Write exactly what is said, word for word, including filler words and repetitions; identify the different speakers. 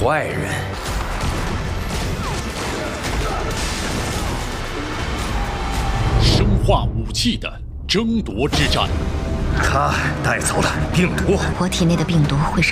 Speaker 1: 坏人。
Speaker 2: 生化武器的争夺之战。
Speaker 1: 他带走了病毒，
Speaker 3: 我体内的病毒会伤。